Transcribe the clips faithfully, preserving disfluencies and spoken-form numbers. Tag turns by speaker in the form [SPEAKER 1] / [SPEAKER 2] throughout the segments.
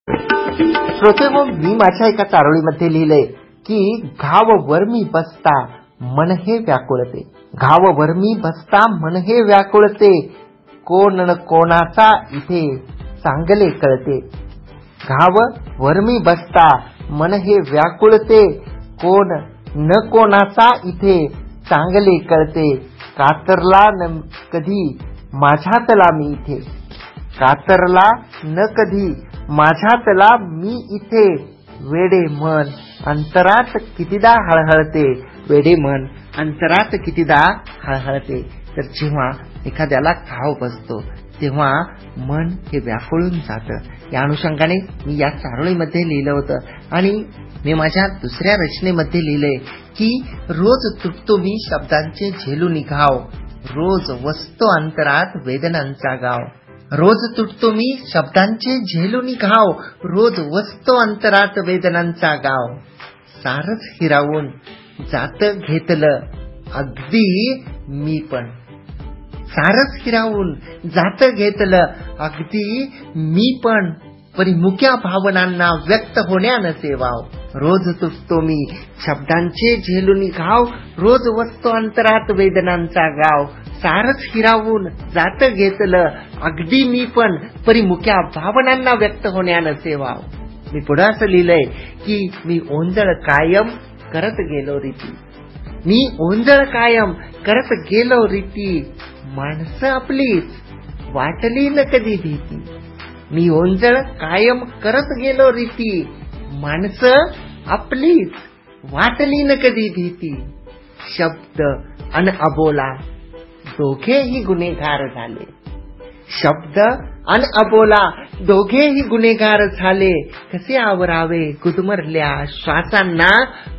[SPEAKER 1] श्रोते हो, मी माझ्या एका चारोळीमध्ये लिहिलंय की घाव वर्मी बसता मन हे व्याकुळते. घाव वर्मी बसता मन हे व्याकुळते, कोण न कोणाचा इथे चांगले कळते. घाव वर्मी बसता मन हे व्याकुळते, कोण न कोणाचा इथे चांगले कळते. कातरला न कधी माझ्यातला मी इथे, कातरला न कधी माझ्यातला मी इथे. वेडे मन अंतरात कितीदा हळहळते, वेडे मन अंतरात कितीदा हळहळते. तर जेव्हा एखाद्याला घाव बसतो तेव्हा मन हे व्याकुळून जातं. या अनुषंगाने मी या चारोळीमध्ये लिहिलं होतं आणि मी माझ्या दुसऱ्या रचनेमध्ये लिहिलंय की रोज तुटतो मी शब्दांचे झेलून घाव, रोज वसतो अंतरात वेदनांचा गाव. रोज तुटतो मी शब्दांचे झेलून घाव, रोज वसतो अंतरात वेदनांचा गाव. सारच हिरावून जात घेतलं अगदी मी पण, सारच हिरावून जात घेतलं अगदी मी पण. परी मुक्या भावनांना व्यक्त होण्यानसे वाव. रोज तुटतो मी शब्दांचे झेलून घाव, रोज वसतो अंतरात वेदनांचा गाव. सारच हिरावून जात घेतलं अगदी मी पण, परी मुक्या भावनांना व्यक्त होण्यानसे वाव. मी पुढे असं लिहिलंय की मी ओंजळ कायम करत गेलो रीती, मी ओंजळ कायम करत गेलो रीती. माणसं आपलीच वाटली न कधी भीती, मी ओंजळ कायम करत गेलो रीती. माणसं आपलीच वाटली न कधी भीती. शब्द अन अबोला दोघेही गुन्हेगार झाले, शब्द अन अबोला दोघेही गुन्हेगार झाले. कसे आवरावे गुदमरल्या श्वासांना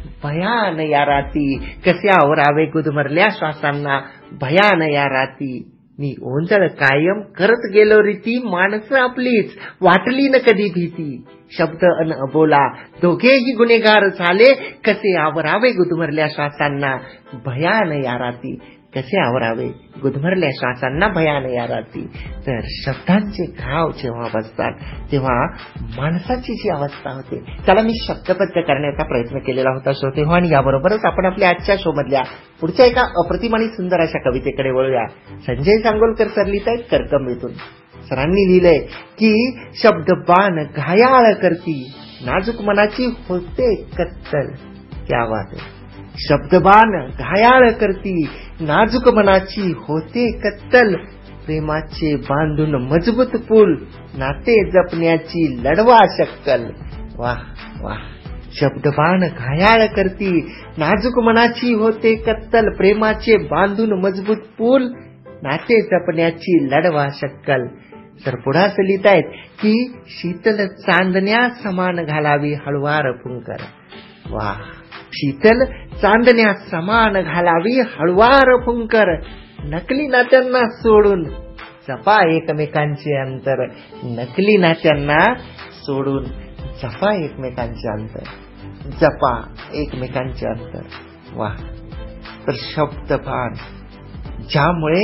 [SPEAKER 1] भयान या राती, कसे आवरावे गुदमरल्या श्वासांना भयान या राती. मी ओंजळ कायम करत गेलो रीती, माणसं आपलीच वाटली न कधी भीती. शब्द अन अबोला दोघेही गुन्हेगार झाले, कसे आवरावे गुदमरल्या श्वासांना भयान या राती, कसे आवरावे गुदमरल्या श्वासांना भयान या राती. तर शब्दांचे घाव जेव्हा बसतात तेव्हा माणसाची जी अवस्था होते त्याला मी शब्दबद्ध करण्याचा प्रयत्न केलेला होता श्रोते हो. आणि याबरोबरच आपण आपल्या आजच्या शो मधल्या पुढच्या एका अप्रतिम आणि सुंदर अशा कवितेकडे वळूया. संजय सांगोलकर सर लिहित आहेत करकंबीतून. सरांनी लिहिलंय की शब्द बाण घायाळ करती, नाजूक मनाची होते कत्तल. क्या बात आहे. शब्दबाण घायाळ करती, नाजूक मनाची होते कत्तल. प्रेमाचे बांधून मजबूत पूल, नाते जपण्याची लढवा शक्कल. वाह वाह. शब्दबाण घायाळ करती, नाजूक मनाची होते कत्तल. प्रेमाचे बांधून मजबूत पूल, नाते जपण्याची लढवा शक्कल. तर पुढे असं लिहितायत की शीतल चांदण्या समान घालावी हळुवार फुंकर. वाह. शीतल चांदण्या समान घालावी हळुवार फुंकर. नकली नात्यांना सोडून जपा एकमेकांचे अंतर, नकली नात्यांना सोडून जपा एकमेकांचे अंतर, जपा एकमेकांचे अंतर. वाह. तर शब्दबाण ज्यामुळे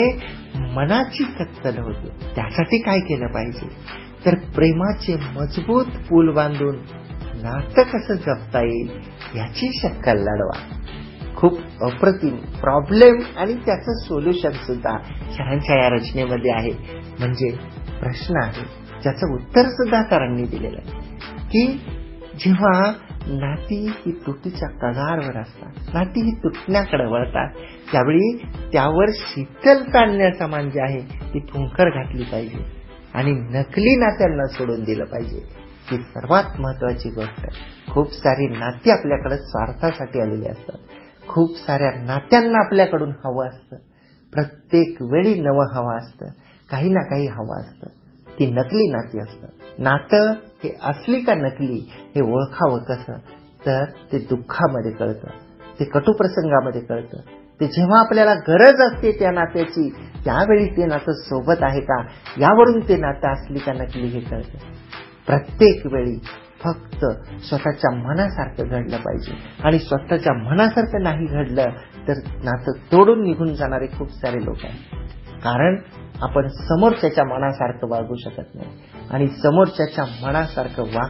[SPEAKER 1] मनाची कत्तल होते त्यासाठी काय केलं पाहिजे तर प्रेमाचे मजबूत पूल बांधून नातं कसं जपता येईल याची शक्कल लढवा. खूप अप्रतिम प्रॉब्लेम आणि त्याचं सोल्युशन सुद्धा सरांच्या या रचनेमध्ये आहे. म्हणजे प्रश्न आहे ज्याचं उत्तर सुद्धा सरांनी दिलेलं आहे की जेव्हा नाती ही तुटीच्या कगारवर असतात, नाती ही तुटण्याकडे वळतात, त्यावेळी त्यावर शीतल चांदण्या समान जे आहे ती फुंकर घातली पाहिजे आणि नकली नात्यांना सोडून दिलं पाहिजे. ही सर्वात महत्वाची गोष्ट. खूप सारी नाती आपल्याकडे स्वार्थासाठी आलेली असतात, खूप साऱ्या नात्यांना आपल्याकडून हवं असतं, प्रत्येक वेळी नवं हवं असतं, काही ना काही हवं असतं. ती नकली नाती असतं. नातं हे असली का नकली हे ओळखावं कसं तर ते दुःखामध्ये कळतं, ते कटुप्रसंगामध्ये कळतं. ते जेव्हा आपल्याला गरज असते त्या नात्याची त्यावेळी ते नातं सोबत आहे का यावरून ते नातं असली का नकली हे कळतं. प्रत्येक वेळी फक्त स्वतःच्या मनासारखं घडलं पाहिजे आणि स्वतःच्या मनासारखं नाही घडलं तर नातं तोडून निघून जाणारे खूप सारे लोक आहेत. कारण आपण समोरच्याच्या मनासारखं वागू शकत नाही आणि समोरच्याच्या मनासारखं वाग